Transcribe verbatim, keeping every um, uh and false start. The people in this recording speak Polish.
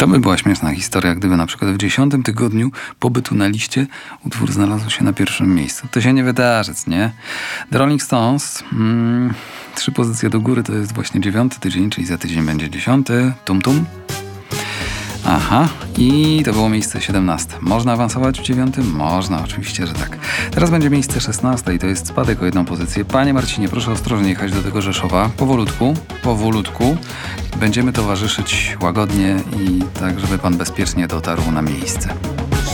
To by była śmieszna historia, gdyby na przykład w dziesiątym tygodniu pobytu na liście utwór znalazł się na pierwszym miejscu. To się nie wydarzy, nie? The Rolling Stones, mm, trzy pozycje do góry to jest właśnie dziewiąty tydzień, czyli za tydzień będzie dziesiąty. Tum tum. Aha, i to było miejsce siedemnaste. Można awansować w dziewiątym? Można, oczywiście, że tak. Teraz będzie miejsce szesnaste i to jest spadek o jedną pozycję. Panie Marcinie, proszę ostrożnie jechać do tego Rzeszowa. Powolutku, powolutku. Będziemy towarzyszyć łagodnie i tak, żeby pan bezpiecznie dotarł na miejsce.